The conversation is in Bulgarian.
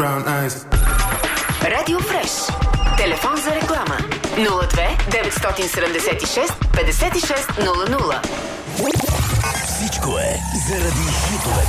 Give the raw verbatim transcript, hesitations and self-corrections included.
brown eyes. Радио Фреш. Телефон за реклама нула две деветстотин седемдесет и шест петдесет и шест нула нула. Всичко е заради хитове.